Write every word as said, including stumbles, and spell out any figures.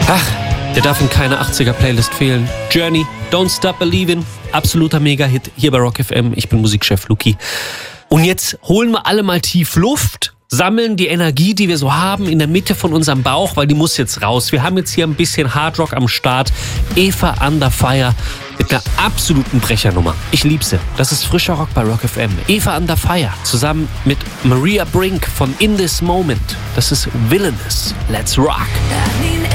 Ach, der darf in keiner achtziger-Playlist fehlen. Journey, Don't Stop Believin', absoluter Mega-Hit hier bei Rock F M. Ich bin Musikchef Luki. Und jetzt holen wir alle mal tief Luft, sammeln die Energie, die wir so haben, in der Mitte von unserem Bauch, weil die muss jetzt raus. Wir haben jetzt hier ein bisschen Hardrock am Start. Eva Under Fire mit einer absoluten Brechernummer. Ich liebe sie. Das ist frischer Rock bei Rock F M. Eva Under Fire zusammen mit Maria Brink von In This Moment. Das ist Villainous. Let's rock.